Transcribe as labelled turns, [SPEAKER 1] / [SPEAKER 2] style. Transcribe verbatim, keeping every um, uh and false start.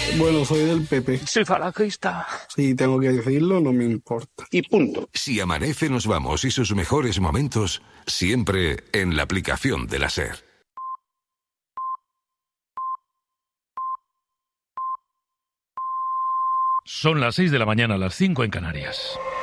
[SPEAKER 1] Bueno, soy del P P.
[SPEAKER 2] Soy falangista.
[SPEAKER 1] Si tengo que decirlo, no me importa.
[SPEAKER 2] Y punto.
[SPEAKER 3] Si amanece nos vamos y sus mejores momentos, siempre en la aplicación de la SER.
[SPEAKER 4] Son las seis de la mañana, las cinco en Canarias.